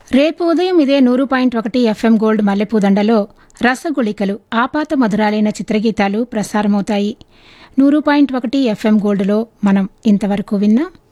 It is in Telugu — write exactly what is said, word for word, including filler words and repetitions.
రేపు ఉదయం ఇదే నూరు పాయింట్ ఒకటి ఎఫ్ఎం గోల్డ్ మల్లెపూదండలో రసగుళికలు ఆపాత మధురాలైన చిత్రగీతాలు ప్రసారమవుతాయి. నూరు పాయింట్ ఒకటి ఎఫ్ఎం గోల్డ్లో మనం ఇంతవరకు విన్నాం